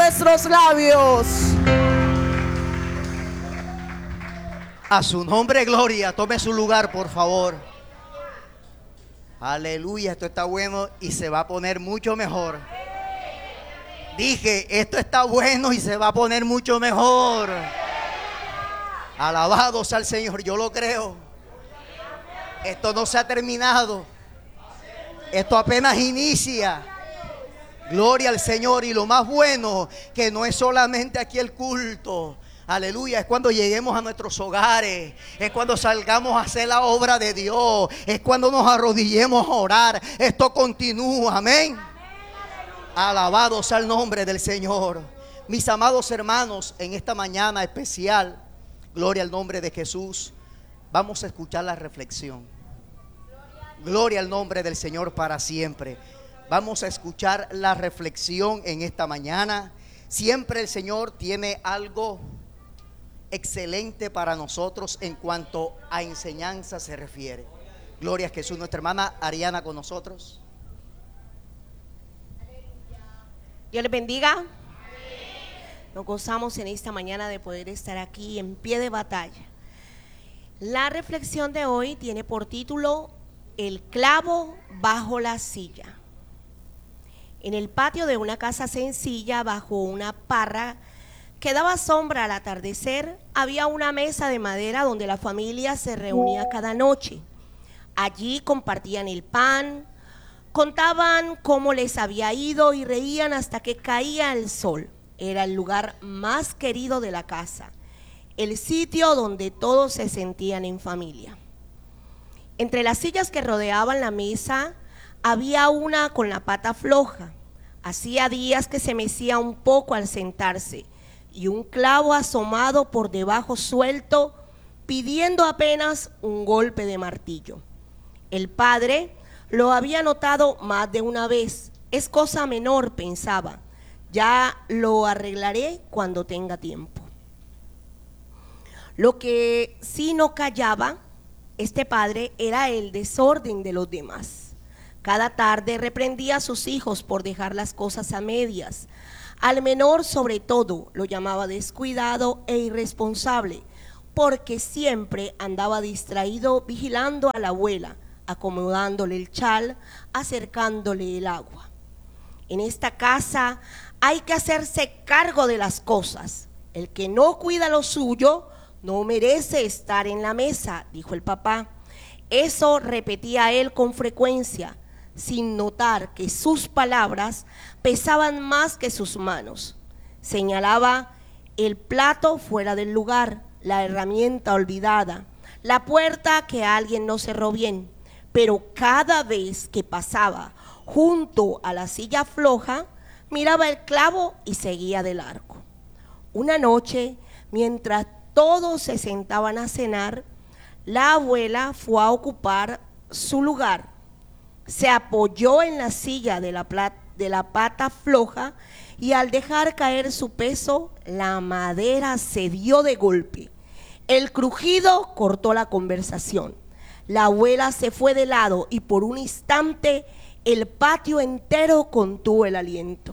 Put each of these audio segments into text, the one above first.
nuestros labios. A su nombre, gloria. Tome su lugar, por favor. Aleluya, esto está bueno y se va a poner mucho mejor. Dije, esto está bueno y se va a poner mucho mejor. Alabado sea el Señor, yo lo creo. Esto no se ha terminado. Esto apenas inicia. Gloria al Señor. Y lo más bueno, que no es solamente aquí el culto. Aleluya, es cuando lleguemos a nuestros hogares, es cuando salgamos a hacer la obra de Dios, es cuando nos arrodillemos a orar. Esto continúa, amén. Alabado sea el nombre del Señor. Mis amados hermanos, en esta mañana especial, gloria al nombre de Jesús, vamos a escuchar la reflexión. Gloria al nombre del Señor para siempre. Vamos a escuchar la reflexión en esta mañana. Siempre el Señor tiene algo excelente para nosotros en cuanto a enseñanza se refiere. Gloria a Jesús. Nuestra hermana Ariana con nosotros. Dios les bendiga. Nos gozamos en esta mañana de poder estar aquí en pie de batalla. La reflexión de hoy tiene por título El clavo bajo la silla. En el patio de una casa sencilla, bajo una parra que daba sombra al atardecer, había una mesa de madera donde la familia se reunía cada noche. Allí compartían el pan, contaban cómo les había ido y reían hasta que caía el sol. Era el lugar más querido de la casa, el sitio donde todos se sentían en familia. Entre las sillas que rodeaban la mesa había una con la pata floja. Hacía días que se mecía un poco al sentarse y un clavo asomado por debajo suelto, pidiendo apenas un golpe de martillo. El padre lo había notado más de una vez. Es cosa menor, pensaba. Ya lo arreglaré cuando tenga tiempo. Lo que sí no callaba este padre era el desorden de los demás. Cada tarde reprendía a sus hijos por dejar las cosas a medias. Al menor, sobre todo, lo llamaba descuidado e irresponsable, porque siempre andaba distraído vigilando a la abuela, acomodándole el chal, acercándole el agua. En esta casa hay que hacerse cargo de las cosas. El que no cuida lo suyo no merece estar en la mesa, dijo el papá. Eso repetía él con frecuencia, sin notar que sus palabras pesaban más que sus manos. Señalaba el plato fuera del lugar, la herramienta olvidada, la puerta que alguien no cerró bien, pero cada vez que pasaba junto a la silla floja, miraba el clavo y seguía de largo. Una noche, mientras todos se sentaban a cenar, la abuela fue a ocupar su lugar. Se apoyó en la silla de la pata floja y al dejar caer su peso, la madera se dio de golpe. El crujido cortó la conversación. La abuela se fue de lado y por un instante el patio entero contuvo el aliento.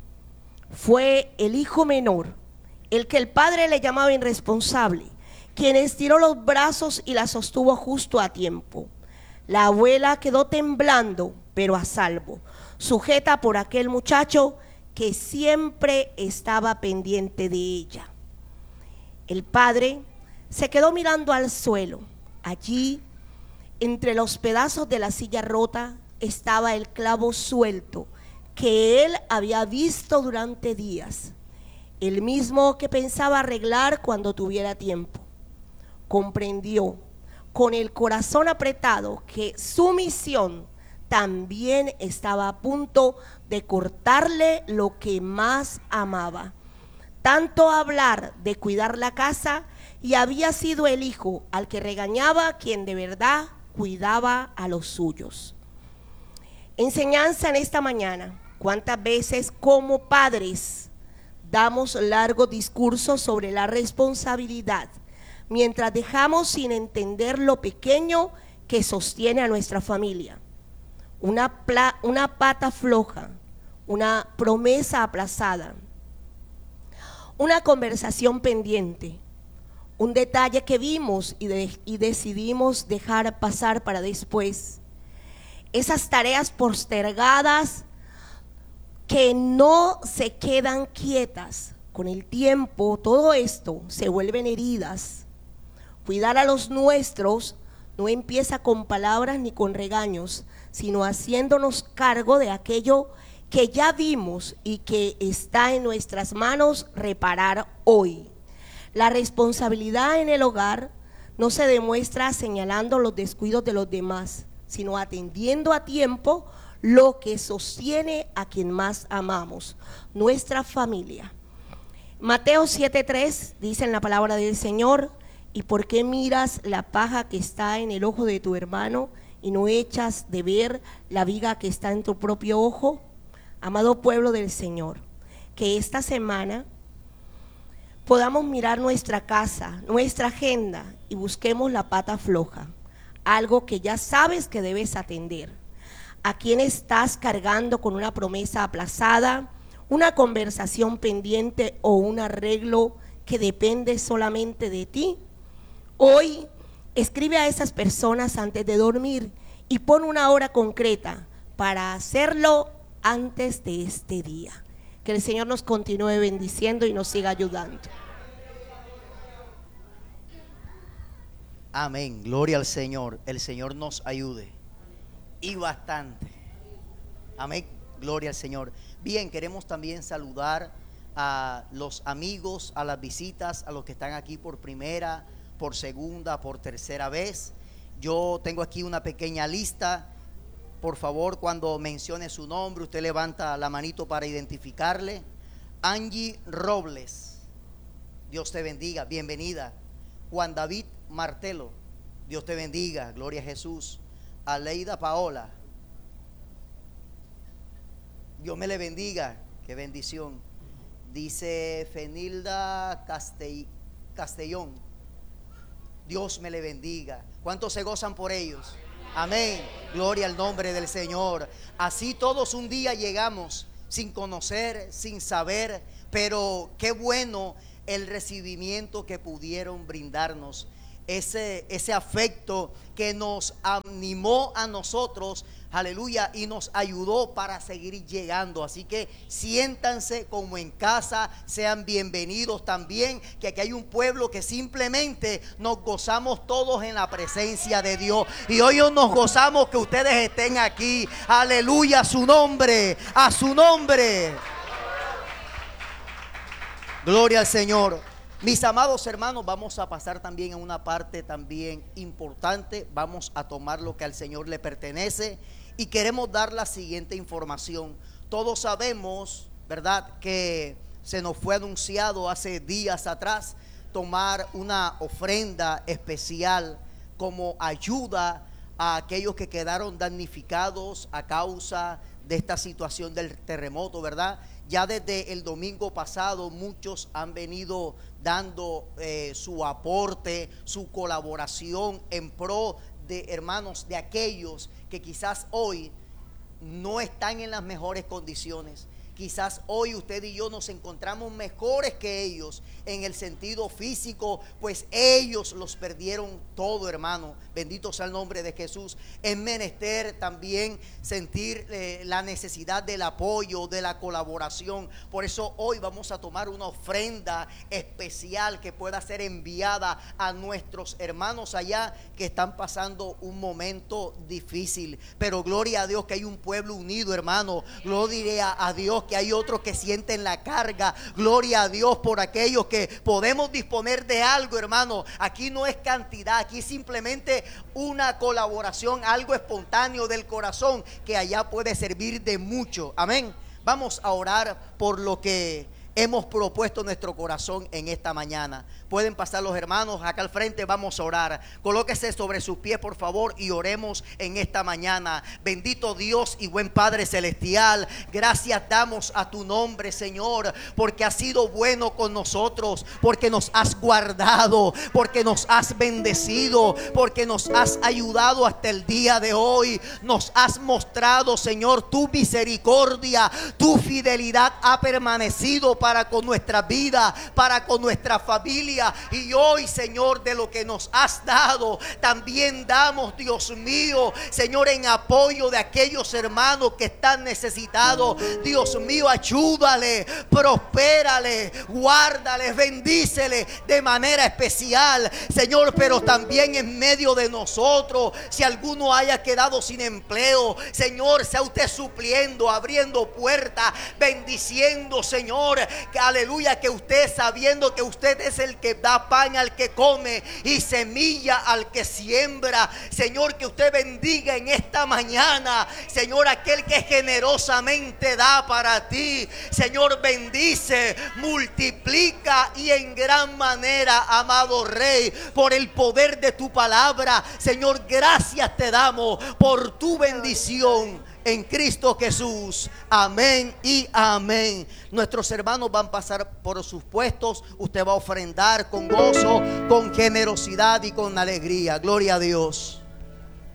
Fue el hijo menor, el que el padre le llamaba irresponsable, quien estiró los brazos y la sostuvo justo a tiempo. La abuela quedó temblando, pero a salvo, sujeta por aquel muchacho que siempre estaba pendiente de ella. El padre se quedó mirando al suelo. Allí, entre los pedazos de la silla rota, estaba el clavo suelto que él había visto durante días, el mismo que pensaba arreglar cuando tuviera tiempo. Comprendió con el corazón apretado que su misión también estaba a punto de cortarle lo que más amaba. Tanto hablar de cuidar la casa, y había sido el hijo al que regañaba quien de verdad cuidaba a los suyos. Enseñanza en esta mañana. ¿Cuántas veces como padres damos largos discursos sobre la responsabilidad, mientras dejamos sin entender lo pequeño que sostiene a nuestra familia? Una pata floja, una promesa aplazada, Una conversación pendiente, un detalle que vimos y decidimos dejar pasar para después. Esas tareas postergadas que no se quedan quietas. Con el tiempo, todo esto se vuelven heridas. Cuidar a los nuestros no empieza con palabras ni con regaños, sino haciéndonos cargo de aquello que ya vimos y que está en nuestras manos reparar hoy. La responsabilidad en el hogar no se demuestra señalando los descuidos de los demás, sino atendiendo a tiempo lo que sostiene a quien más amamos, nuestra familia. Mateo 7:3 dice en la palabra del Señor: ¿y por qué miras la paja que está en el ojo de tu hermano y no echas de ver la viga que está en tu propio ojo? Amado pueblo del Señor, que esta semana podamos mirar nuestra casa, nuestra agenda y busquemos la pata floja, algo que ya sabes que debes atender. ¿A quién estás cargando con una promesa aplazada, una conversación pendiente o un arreglo que depende solamente de ti? Hoy escribe a esas personas antes de dormir y pon una hora concreta para hacerlo antes de este día. Que el Señor nos continúe bendiciendo y nos siga ayudando. Amén, gloria al Señor. El Señor nos ayude y bastante. Amén, gloria al Señor. Bien, queremos también saludar a los amigos, a las visitas, a los que están aquí por primera, por segunda, por tercera vez. Yo tengo aquí una pequeña lista. Por favor, cuando mencione su nombre, usted levanta la manito para identificarle. Angie Robles, Dios te bendiga, bienvenida. Juan David Martelo, Dios te bendiga, gloria a Jesús. Aleida Paola, Dios me le bendiga, qué bendición. Dice Fenilda Castellón, Dios me le bendiga. ¿Cuántos se gozan por ellos? Amén, gloria al nombre del Señor. Así todos un día llegamos sin conocer, sin saber, pero qué bueno el recibimiento que pudieron brindarnos, ese afecto que nos animó a nosotros, aleluya, y nos ayudó para seguir llegando. Así que siéntanse como en casa, sean bienvenidos también, que aquí hay un pueblo que simplemente nos gozamos todos en la presencia de Dios, y hoy nos gozamos que ustedes estén aquí, aleluya, a su nombre, a su nombre. Gloria al Señor. Mis amados hermanos, vamos a pasar también a una parte también importante. Vamos a tomar lo que al Señor le pertenece y queremos dar la siguiente información. Todos sabemos, ¿verdad?, que se nos fue anunciado hace días atrás tomar una ofrenda especial como ayuda a aquellos que quedaron damnificados a causa de esta situación del terremoto, ¿verdad? Ya desde el domingo pasado muchos han venido dando su aporte, su colaboración en pro de hermanos, de aquellos que quizás hoy no están en las mejores condiciones. Quizás hoy usted y yo nos encontramos mejores que ellos en el sentido físico, pues ellos los perdieron todo, hermano. Bendito sea el nombre de Jesús. Es menester también sentir la necesidad del apoyo, de la colaboración. Por eso hoy vamos a tomar una ofrenda especial que pueda ser enviada a nuestros hermanos allá que están pasando un momento difícil. Pero gloria a Dios que hay un pueblo unido, hermano. Gloria a Dios que hay otros que sienten la carga. Gloria a Dios por aquellos que podemos disponer de algo, hermano. Aquí no es cantidad, aquí simplemente una colaboración, algo espontáneo del corazón que allá puede servir de mucho. Amén. Vamos a orar por lo que hemos propuesto nuestro corazón en esta mañana. Pueden pasar los hermanos acá al frente, vamos a orar. Colóquese sobre sus pies, por favor, y oremos en esta mañana. Bendito Dios y buen Padre celestial, gracias damos a tu nombre, Señor, porque has sido bueno con nosotros, porque nos has guardado, porque nos has bendecido, porque nos has ayudado hasta el día de hoy. Nos has mostrado, Señor, tu misericordia, tu fidelidad ha permanecido para con nuestra vida, para con nuestra familia. Y hoy, Señor, de lo que nos has dado, también damos, Dios mío, Señor, en apoyo de aquellos hermanos que están necesitados. Dios mío, ayúdale, prospérale, guárdale, bendícele de manera especial, Señor. Pero también en medio de nosotros, si alguno haya quedado sin empleo, Señor, sea usted supliendo, abriendo puertas, bendiciendo, Señor, que aleluya, que usted, sabiendo que usted es el que da pan al que come y semilla al que siembra, Señor, que usted bendiga en esta mañana, Señor, aquel que generosamente da para ti, Señor, bendice, multiplica y en gran manera, amado Rey, por el poder de tu palabra, Señor, gracias te damos por tu bendición en Cristo Jesús. Amén y amén. Nuestros hermanos van a pasar por sus puestos. Usted va a ofrendar con gozo, con generosidad y con alegría. Gloria a Dios.